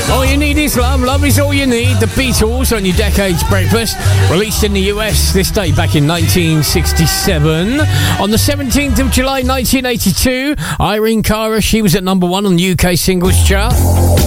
All You Need Is Love, Love Is All You Need. The Beatles on your Decades Breakfast, released in the US this day back in 1967. On the 17th of July 1982, Irene Cara, she was at number 1 on the UK singles chart.